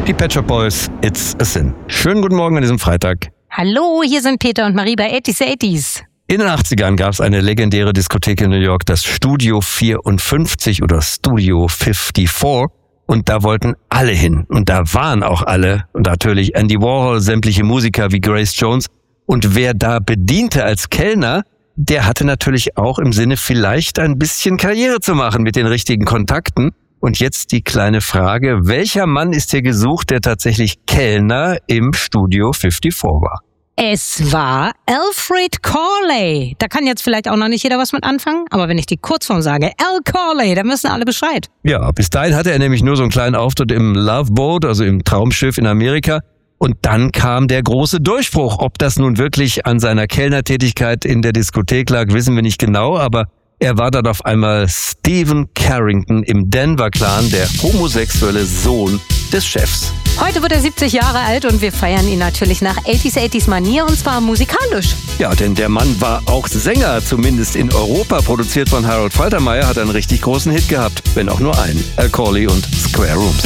Die Pet Shop Boys, It's a Sin. Schönen guten Morgen an diesem Freitag. Hallo, hier sind Peter und Marie bei 80s. In den 80ern gab es eine legendäre Diskothek in New York, das Studio 54 oder Studio 54. Und da wollten alle hin. Und da waren auch alle. Und natürlich Andy Warhol, sämtliche Musiker wie Grace Jones. Und wer da bediente als Kellner, der hatte natürlich auch im Sinne, vielleicht ein bisschen Karriere zu machen mit den richtigen Kontakten. Und jetzt die kleine Frage, welcher Mann ist hier gesucht, der tatsächlich Kellner im Studio 54 war? Es war Alfred Corley. Da kann jetzt vielleicht auch noch nicht jeder was mit anfangen, aber wenn ich die Kurzform sage, Al Corley, dann wissen alle Bescheid. Ja, bis dahin hatte er nämlich nur so einen kleinen Auftritt im Love Boat, also im Traumschiff in Amerika. Und dann kam der große Durchbruch. Ob das nun wirklich an seiner Kellnertätigkeit in der Diskothek lag, wissen wir nicht genau, aber er war dann auf einmal Stephen Carrington im Denver-Clan, der homosexuelle Sohn des Chefs. Heute wird er 70 Jahre alt und wir feiern ihn natürlich nach 80s Manier und zwar musikalisch. Ja, denn der Mann war auch Sänger, zumindest in Europa. Produziert von Harold Faltermeyer, hat einen richtig großen Hit gehabt, wenn auch nur einen. Al Corley und Square Rooms.